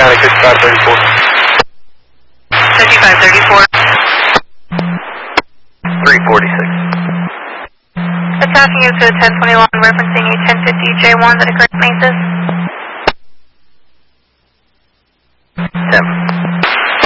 County, 5534. 5534. 346. Attaching you to 1021, referencing a 1050 J1 that occurred at Mesas.